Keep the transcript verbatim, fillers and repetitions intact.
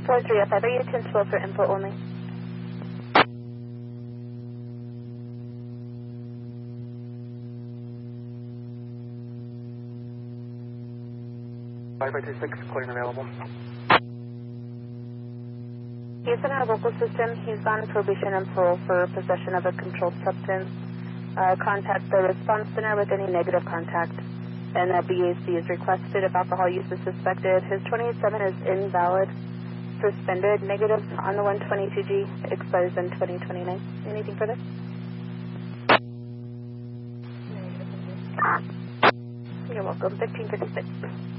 four three oh five, are you ten twelve for info only? five by two six, clear and available. He's in our local system. He's on probation and parole for possession of a controlled substance. Uh, contact the response center with any negative contact. And a B A C is requested if alcohol use is suspected. His twenty-seven is invalid, suspended, negative on the one twenty-two G, expires in twenty twenty-nine. Anything further? You're welcome. fifteen fifty-six.